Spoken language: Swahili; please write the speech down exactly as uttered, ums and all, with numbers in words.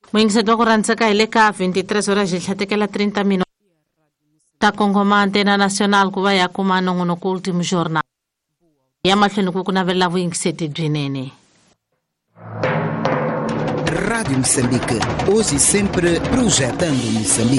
Mwingiseto kurantsaka ile ka vinte-três horas ihlatekela trinta minutos. Ta kongoma antena nacional kuva ya kumano ngono ku último jornal. Ya mahlweni ku kunavela vuingiseti byenene. Rádio Moçambique, hoje e sempre projetando Moçambique.